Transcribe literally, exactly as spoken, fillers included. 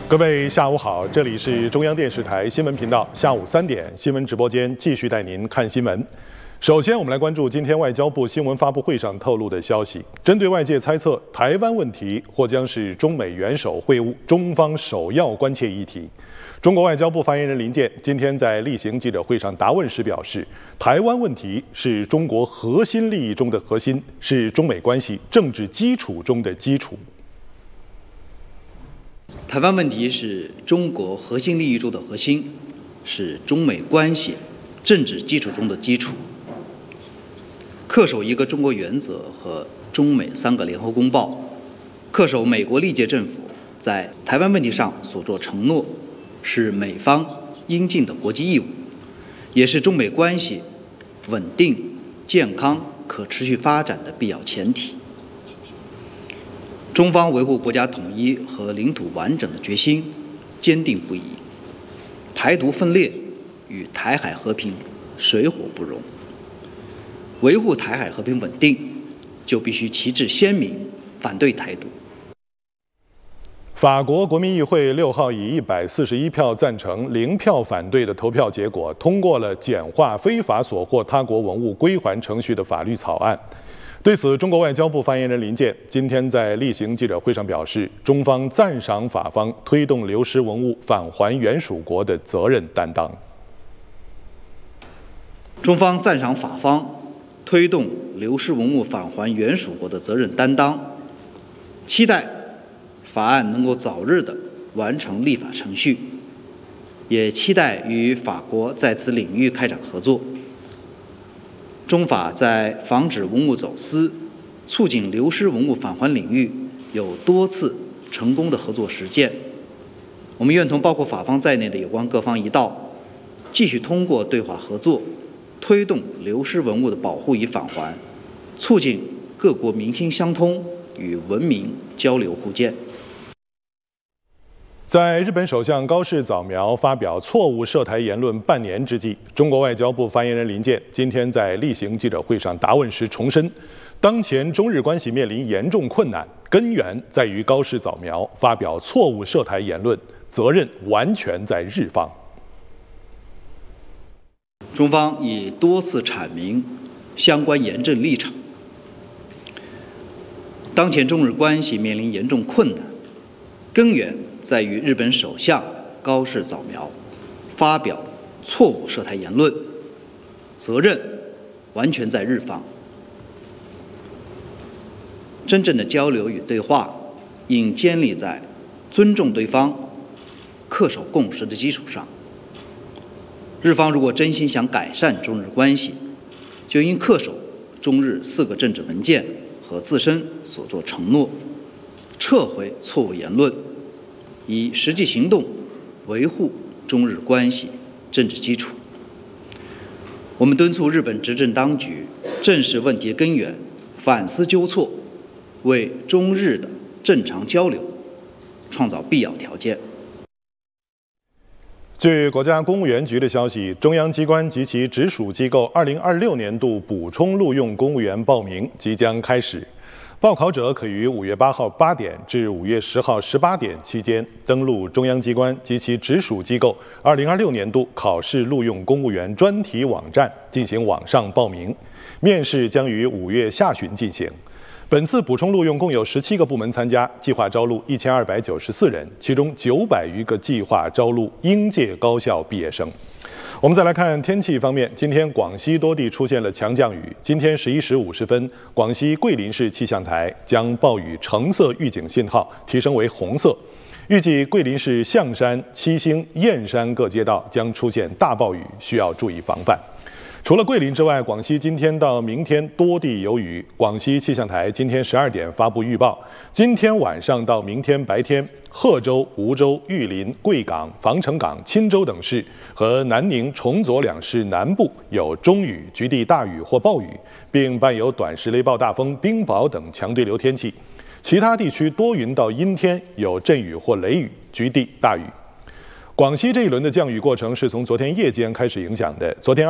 各位下午好，这里是中央电视台新闻频道，下午三点新闻直播间继续带您看新闻。首先，我们来关注今天外交部新闻发布会上透露的消息。针对外界猜测台湾问题或将是中美元首会晤中方首要关切议题，中国外交部发言人林健今天在例行记者会上答问时表示，台湾问题是中国核心利益中的核心，是中美关系政治基础中的基础。 台湾问题是中国核心利益中的核心，是中美关系政治基础中的基础。恪守一个中国原则和中美三个联合公报，恪守美国历届政府在台湾问题上所作承诺，是美方应尽的国际义务，也是中美关系稳定、健康、可持续发展的必要前提。中方维护国家统一和领土完整的决心坚定不移，台独分裂与台海和平水火不容。维护台海和平稳定，就必须旗帜鲜明，反对台独。 法国国民议会六号以一百四十一票赞成、零票反对的投票结果，通过了简化非法所获他国文物归还程序的法律草案。对此，中国外交部发言人林健今天在例行记者会上表示，中方赞赏法方推动流失文物返还原属国的责任担当。 中方赞赏法方推动流失文物返还原属国的责任担当，期待法案能够早日的完成立法程序，也期待与法国在此领域开展合作。中法在防止文物走私、促进流失文物返还领域有多次成功的合作实践。我们愿同包括法方在内的有关各方一道，继续通过对话合作，推动流失文物的保护与返还，促进各国民心相通与文明交流互鉴。 在日本首相高市早苗发表错误涉台言论半年之际，中国外交部发言人林健今天在例行记者会上答问时重申，当前中日关系面临严重困难，根源在于高市早苗发表错误涉台言论，责任完全在日方。 中方已多次阐明相关严正立场。当前中日关系面临严重困难，根源在于日本首相高市早苗发表错误涉台言论，责任完全在日方。真正的交流与对话应建立在尊重对方、恪守共识的基础上。日方如果真心想改善中日关系，就应恪守中日四个政治文件和自身所作承诺，撤回错误言论，以实际行动维护中日关系政治基础。我们敦促日本执政当局正视问题根源，反思纠错，为中日的正常交流创造必要条件。 据国家公务员局的消息，中央机关及其直属机构二零二六年度补充录用公务员报名即将开始。报考者可于五月八号八点至五月十号十八点期间登录中央机关及其直属机构二零二六年度考试录用公务员专题网站进行网上报名，面试将于五月下旬进行。本次补充录用共有十七个部门参加，计划招录一千二百九十四人，其中九百余个计划招录应届高校毕业生。我们再来看天气方面，今天广西多地出现了强降雨。今天十一时五十分，广西桂林市气象台将暴雨橙色预警信号提升为红色，预计桂林市象山、七星、燕山各街道将出现大暴雨，需要注意防范。除了桂林之外，广西今天到明天多地有雨。广西气象台今天十二点发布预报，今天晚上到明天白天，贺州、梧州、玉林、贵港、防城港、钦州等市和南宁、崇左两市南部有中雨、局地大雨或暴雨，并伴有短时雷暴大风、冰雹等强对流天气。其他地区多云到阴天，有阵雨或雷雨，局地大雨。广西这一轮的降雨过程是从昨天夜间开始影响的。昨天